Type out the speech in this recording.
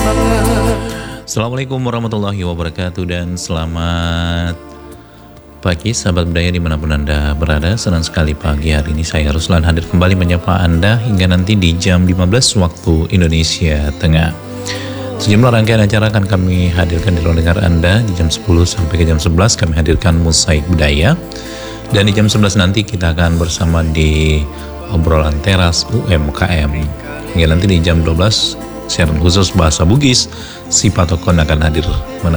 Assalamualaikum warahmatullahi wabarakatuh dan selamat pagi sahabat budaya dimanapun Anda berada. Senang sekali pagi hari ini saya Ruslan hadir kembali menyapa Anda hingga nanti di jam 15 waktu Indonesia Tengah. Sejumlah rangkaian acara akan kami hadirkan di ruang dengar Anda. Di jam 10 sampai ke jam 11 kami hadirkan Mosaik Budaya. Dan di jam 11 nanti kita akan bersama di obrolan teras UMKM. Hingga nanti di jam 12 siaran khusus bahasa Bugis, si Patokon akan hadir